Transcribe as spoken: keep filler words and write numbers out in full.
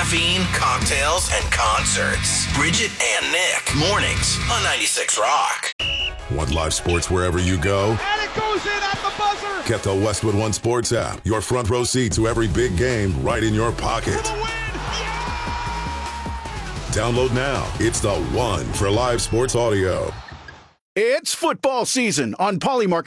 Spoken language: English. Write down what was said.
caffeine, cocktails, and concerts. Bridget and Nick, mornings on ninety-six Rock. Want live sports wherever you go? And it goes in at the buzzer! Get the Westwood One Sports app. Your front row seat to every big game right in your pocket. For the win! Yeah! Download now. It's the one for live sports audio. It's football season on Polymarket.